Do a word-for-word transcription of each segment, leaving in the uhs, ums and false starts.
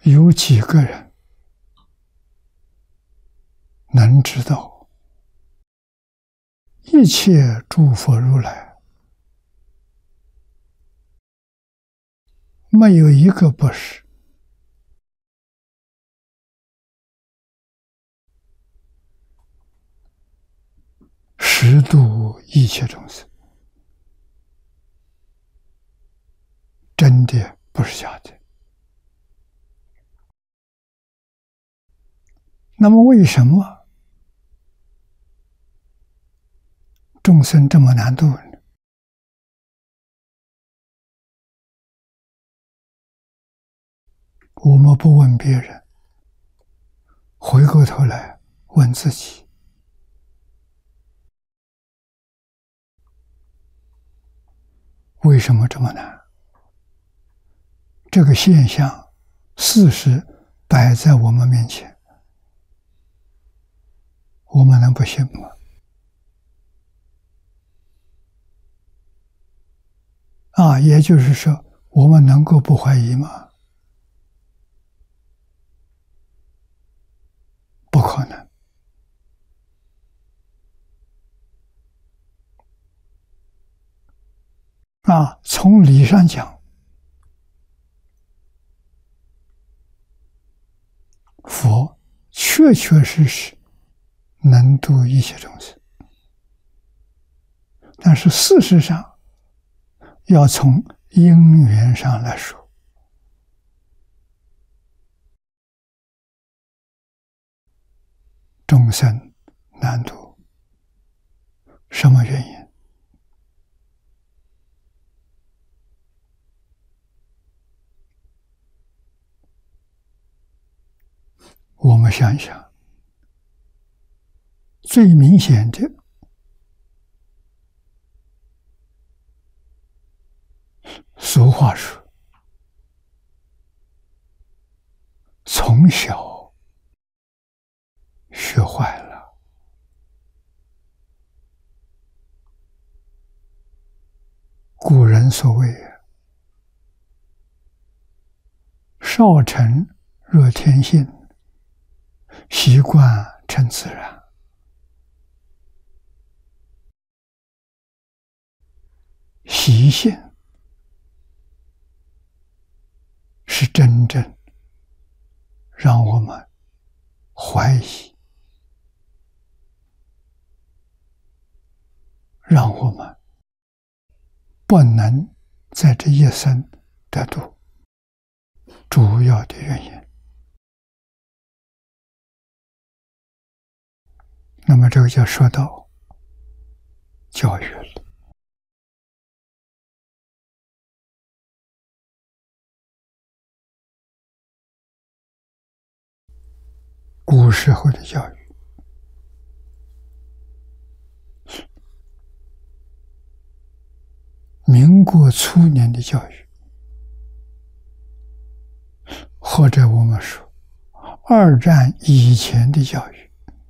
有几个人能知道一切诸佛如来没有一个不是实度一切众生，真的不是假的。那么为什么众生这么难度呢？我们不问别人，回过头来问自己，为什么这么难？这个现象事实摆在我们面前，我们能不信吗？啊，也就是说，我们能够不怀疑吗？不可能。啊，从理上讲，佛确确实实能度一切众生，但是事实上，要从因缘上来说，众生难度，什么原因？我们想一想，最明显的，俗话说，从小学坏了。古人所谓少成若天性，习惯成自然。习性是真正让我们怀疑，让我们不能在这一生得度主要的原因。那么这个就说到教育了。古时候的教育，民国初年的教育，或者我们说二战以前的教育，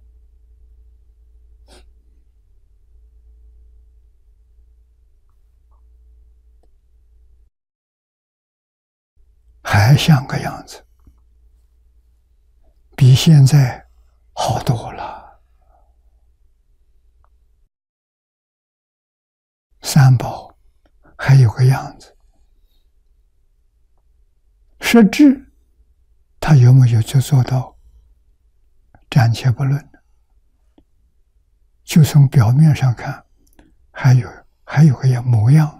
还像个样子，比现在好多了。三宝还有个样子，实质他有没有就做到，暂且不论，就从表面上看，还有还有个样模样。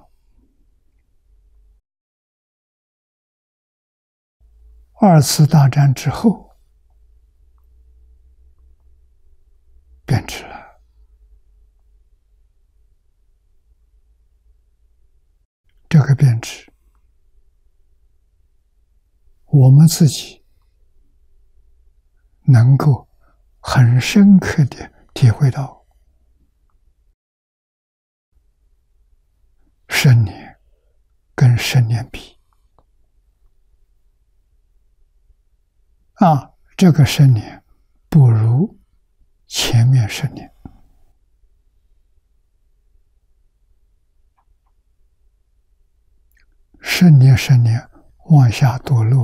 二次大战之后变质了，这个变质，我们自己能够很深刻地体会到，十年跟十年比，啊，这个十年不如前面十年。十年十年往下堕落，